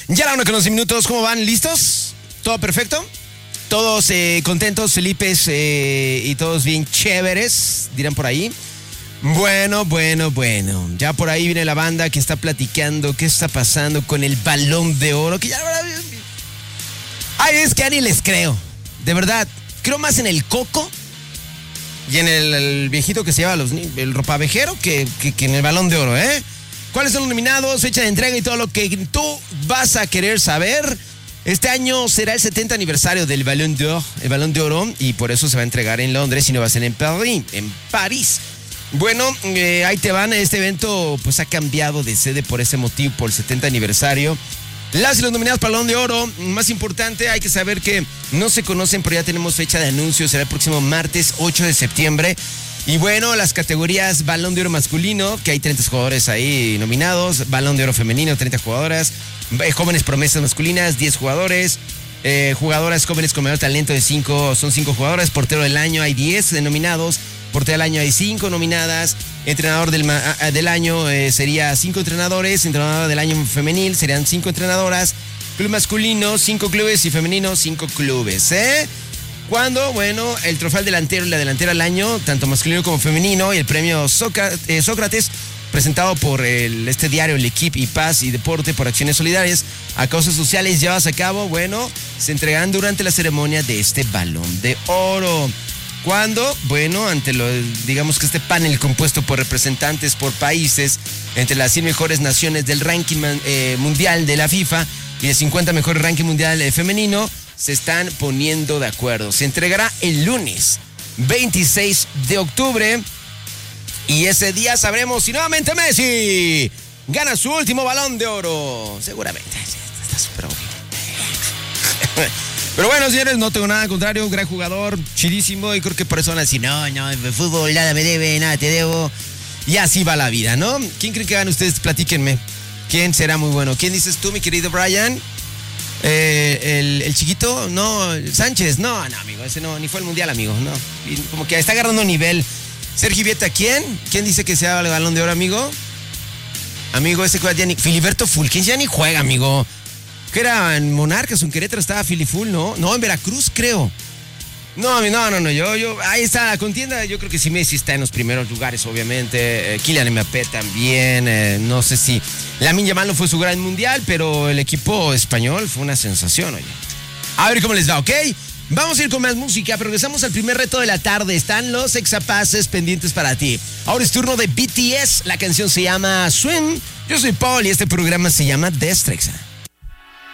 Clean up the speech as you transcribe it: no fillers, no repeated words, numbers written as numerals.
Ya la 1 con 11 minutos, ¿cómo van? ¿Listos? ¿Todo perfecto? Todos contentos, Felipes y todos bien chéveres, dirán por ahí. Bueno. Ya por ahí viene la banda que está platicando qué está pasando con el Balón de Oro. Que ya la verdad... Ay, es que a ni les creo. De verdad, creo más en el Coco y en el viejito que se lleva el ropavejero que en el Balón de Oro, ¿eh? ¿Cuáles son los nominados? Fecha de entrega y todo lo que tú vas a querer saber. Este año será el 70 aniversario del Balón de Oro, y por eso se va a entregar en Londres y no va a ser en París. Bueno, ahí te van. Este evento pues ha cambiado de sede por ese motivo, por el 70 aniversario. Las y los nominados para el Balón de Oro, más importante, hay que saber que no se conocen, pero ya tenemos fecha de anuncio. Será el próximo martes 8 de septiembre. Y bueno, las categorías Balón de Oro masculino, que hay 30 jugadores ahí nominados. Balón de Oro femenino, 30 jugadoras. Jóvenes promesas masculinas, 10 jugadores. Jugadoras jóvenes con mayor talento son 5 jugadoras. Portero del año hay 10 nominados. Portero del año hay 5 nominadas. Entrenador del año sería 5 entrenadores. Entrenador del año femenil serían 5 entrenadoras. Club masculino, 5 clubes, y femenino, 5 clubes, ¿Cuándo? Bueno, el trofeo al delantero y la delantera al año, tanto masculino como femenino, y el premio Sócrates, presentado por este diario, el Equipo y Paz y Deporte por acciones solidarias a causas sociales llevadas a cabo, bueno, se entregan durante la ceremonia de este Balón de Oro. ¿Cuándo? Bueno, digamos que este panel compuesto por representantes por países entre las 100 mejores naciones del ranking mundial de la FIFA y el 50 mejores ranking mundial femenino, se están poniendo de acuerdo. Se entregará el lunes 26 de octubre y ese día sabremos si nuevamente Messi gana su último Balón de Oro. Seguramente. Está súper obvio. Pero bueno, señores, no tengo nada al contrario. Gran jugador, chidísimo, y creo que por eso van a decir, no, el fútbol nada me debe, nada te debo. Y así va la vida, ¿no? ¿Quién creen que gane ustedes? Platíquenme. ¿Quién será muy bueno? ¿Quién dices tú, mi querido Brian? El chiquito, no, Sánchez, no, amigo, ese no, ni fue al mundial, amigo, no. Y como que está agarrando nivel. Sergio Vieta, ¿quién? ¿Quién dice que sea el Balón de Oro, amigo? Amigo, ese que ya ni... Filiberto Fulquín ya ni juega, amigo. Que era en Monarcas, en Querétaro estaba Filiful, ¿no? No, en Veracruz, creo. No, yo, ahí está la contienda. Yo creo que sí, Messi está en los primeros lugares, obviamente. Kylian Mbappé también. No sé si Lamine Yamal no fue su gran mundial, pero el equipo español fue una sensación, oye. A ver cómo les va, ¿ok? Vamos a ir con más música, pero regresamos al primer reto de la tarde. Están los Exapaces pendientes para ti. Ahora es turno de BTS. La canción se llama Swim. Yo soy Paul y este programa se llama Destrexa.